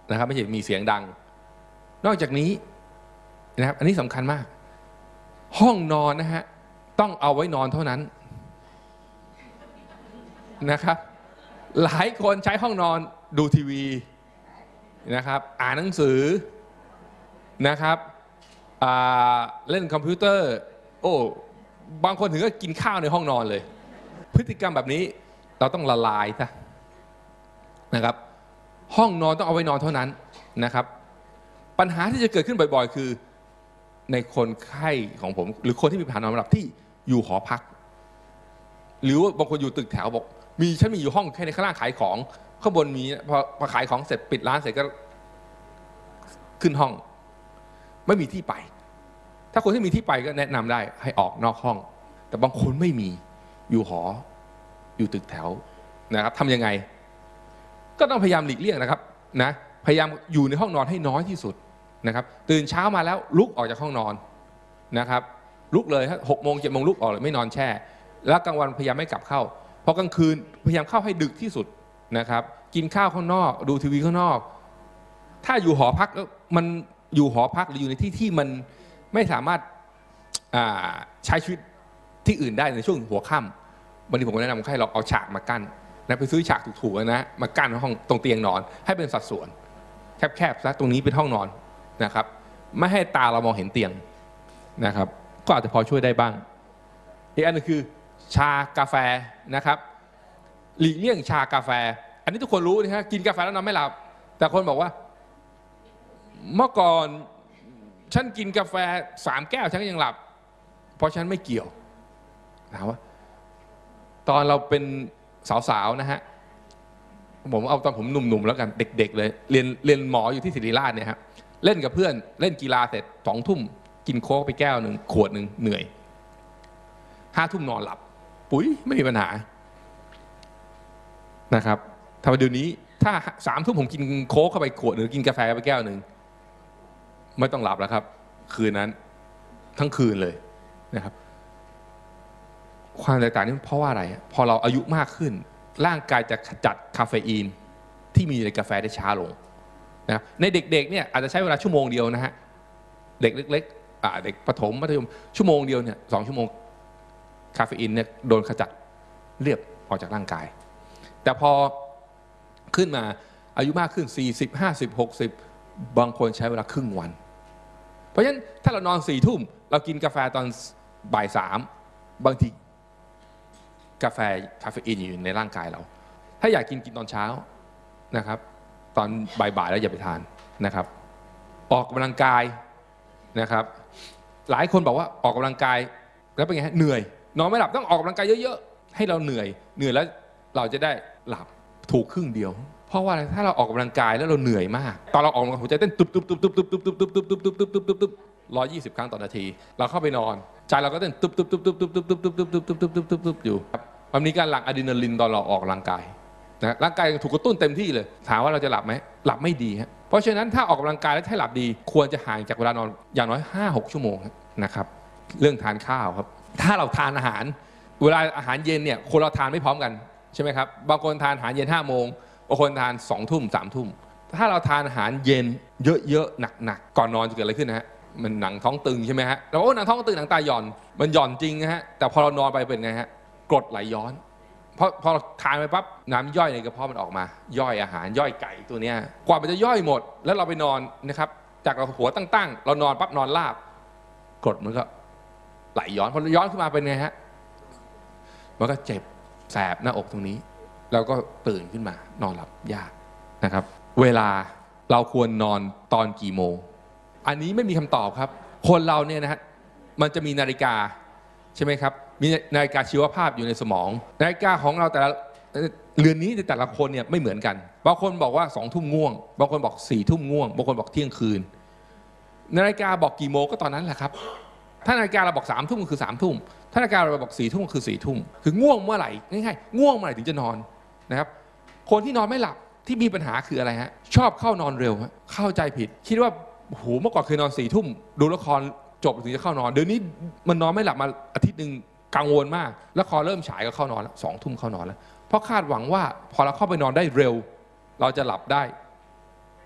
นะครับไม่ใช่มีเสียงดังนอกจากนี้นะครับอันนี้สำคัญมากห้องนอนนะฮะต้องเอาไว้นอนเท่านั้นนะครับหลายคนใช้ห้องนอนดูทีวีนะครับอ่านหนังสือนะครับเล่นคอมพิวเตอร์โอ้บางคนถึงก็กินข้าวในห้องนอนเลยพฤติกรรมแบบนี้เราต้องละลายซะนะครับห้องนอนต้องเอาไว้นอนเท่านั้นนะครับปัญหาที่จะเกิดขึ้นบ่อยๆคือในคนไข้ของผมหรือคนที่มีปัญหานอนไม่หลับที่อยู่หอพักหรือว่าบางคนอยู่ตึกแถวบอกฉันมีอยู่ห้องแค่ในข้างล่างขายของข้างบนมีพอขายของเสร็จปิดร้านเสร็จก็ขึ้นห้องไม่มีที่ไปถ้าคนที่มีที่ไปก็แนะนำได้ให้ออกนอกห้องแต่บางคนไม่มีอยู่หออยู่ตึกแถวนะครับทำยังไงก็ต้องพยายามหลีกเลี่ยงนะครับนะพยายามอยู่ในห้องนอนให้น้อยที่สุดนะครับตื่นเช้ามาแล้วลุกออกจากห้องนอนนะครับลุกเลย6 โมง 7 โมงลุกออกเลยไม่นอนแช่แล้วกลางวันพยายามไม่กลับเข้าพอกลางคืนพยายามเข้าให้ดึกที่สุดนะครับกินข้าวข้างนอกดูทีวีข้างนอกถ้าอยู่หอพักมันอยู่หอพักหรืออยู่ในที่ที่มันไม่สามารถใช้ชีวิตที่อื่นได้ในช่วงหัวค่ำวันนี้ผมก็แนะนำคนไข้เราเอาฉากมากั้นนะไปซื้อฉากถูกๆนะมากั้นห้องตรงเตียงนอนให้เป็นสัดส่วนแคบๆซะตรงนี้เป็นห้องนอนนะครับไม่ให้ตาเรามองเห็นเตียงนะครับก็อาจจะพอช่วยได้บ้างอีกอันนึงคือชากาแฟนะครับหลีกเลี่ยงชากาแฟอันนี้ทุกคนรู้นะฮะกินกาแฟแล้วนอนไม่หลับแต่คนบอกว่าเมื่อก่อนฉันกินกาแฟ3 แก้วฉันก็ยังหลับเพราะฉันไม่เกี่ยวถามว่าตอนเราเป็นสาวๆนะฮะผมเอาตอนผมหนุ่มๆแล้วกันเด็กๆเลยเรียนหมออยู่ที่ศิริราชเนี่ยฮะเล่นกับเพื่อนเล่นกีฬาเสร็จ2 ทุ่มกินโค้กไปแก้วหนึ่งขวดหนึ่งเหนื่อย5 ทุ่มนอนหลับปุ๋ยไม่มีปัญหานะครับถ้าเดี๋ยวนี้ถ้า3 ทุ่มผมกินโค้กเข้าไปขวดหรือกินกาแฟไปแก้วหนึ่งไม่ต้องหลับแล้วครับคืนนั้นทั้งคืนเลยนะครับความแตกต่างนี้เพราะว่าอะไรพอเราอายุมากขึ้นร่างกายจะขจัดคาเฟอีนที่มีในกาแฟได้ช้าลงนะในเด็กๆเนี่ยอาจจะใช้เวลา1 ชั่วโมงเดียวนะฮะเด็กเล็กๆเด็กประถมมัธยม1 ชั่วโมงเดียวเนี่ย2 ชั่วโมงคาเฟอีนเนี่ยโดนขจัดเรียบออกจากร่างกายแต่พอขึ้นมาอายุมากขึ้น40 50 60บางคนใช้เวลาครึ่งวันเพราะฉะนั้นถ้าเรานอน4 ทุ่มเรากินกาแฟตอนบ่าย3บางทีกาแฟคาเฟอีนอยู่ในร่างกายเราถ้าอยากกินตอนเช้านะครับตอนบ่ายๆแล้วอย่าไปทานนะครับออกกำลังกายนะครับหลายคนบอกว่าออกกำลังกายแล้วเป็นไงฮะเหนื่อยนอนไม่หลับต้องออกกำลังกายเยอะๆให้เราเหนื่อยแล้วเราจะได้หลับถูกครึ่งเดียวเพราะว่าถ้าเราออกกำลังกายแล้วเราเหนื่อยมากตอนเราออกกำลังกายหัวใจเต้นตุบตุบตุบตุบตุบตุบตุบตุบตุบตุบตุบตุบตุบตุบตุบ120 ครั้งต่อนาทีเราเข้าไปนอนใจเราก็เต้นตุบตุบตุบตุบตุบตุบตุบตุบตุบตุบตุบตุบตุบตุบตุบอยู่มันมีการหลั่งอะดรีนาลินตอนเราออกกำลังกายนะร่างกายถูกกระตุ้นเต็มที่เลยถามว่าเราจะหลับไหมหลับไม่ดีฮะเพราะฉะนั้นถ้าออกกำลังกายแล้วให้หลับดีควรจะห่างจากเวลานอนอย่างน้อย 5-6 ชั่วโมงนะครับเรื่องทานข้าวครับถ้าเราทานอาหารเวลาอาหารเย็นเนี่ยคนเราทานไม่พร้อมกันใช่ไหมครับบางคนทานอาหารเย็น5 โมงบางคนทาน2 ทุ่ม3 ทุ่มถ้าเราทานอาหารเย็นเยอะๆหนักๆก่อนนอนจะเกิดอะไรขึ้นนะฮะมันหนังท้องตึงใช่ไหมฮะเราหนังท้องตึงหนังตาหย่อนมันหย่อนจริงนะฮะแต่พอเรานอนไปเป็นไงฮะกรดไหลย้อนเพราะพอทานไปปั๊บน้ำย่อยในกระเพาะมันออกมาย่อยอาหารย่อยไก่ตัวเนี้ยกว่ามันจะย่อยหมดแล้วเราไปนอนนะครับจากเราหัวตั้งเรานอนปั๊บนอนราบกรดมันก็ไหลย้อนพอย้อนขึ้นมาเป็นไงฮะมันก็เจ็บแสบหน้าอกตรงนี้แล้วก็ตื่นขึ้นมานอนหลับยากนะครับเวลาเราควรนอนตอนกี่โมงอันนี้ไม่มีคำตอบครับคนเราเนี่ยนะฮะมันจะมีนาฬิกาใช่ไหมครับมีนาฬิกาชีวภาพอยู่ในสมองนาฬิกาของเราแต่ละเรือนนี้ในแต่ละคนเนี่ยไม่เหมือนกันบางคนบอกว่า2 ทุ่มง่วงบางคนบอก4 ทุ่มง่วงบางคนบอกเที่ยงคืนนาฬิกาบอกกี่โมงก็ตอนนั้นแหละครับถ้านาฬิกาเราบอก3 ทุ่มก็คือ3 ทุ่มถ้านาฬิกาเราบอก4 ทุ่มก็คือ4 ทุ่มคือง่วงเมื่อไหร่ง่ายๆง่วงเมื่อไหร่ถึงจะนอนนะครับคนที่นอนไม่หลับที่มีปัญหาคืออะไรฮะชอบเข้านอนเร็วเข้าใจผิดคิดว่าโหเมื่อก่อนเคยนอน4 ทุ่มดูละครจบถึงจะเข้านอนเดี๋ยวนี้มันนอนไม่หลับมาอาทิตย์นึงกังวลมากละครเริ่มฉายก็เข้านอนแล้ว2 ทุ่มเข้านอนแล้วเพราะคาดหวังว่าพอเราเข้าไปนอนได้เร็วเราจะหลับได้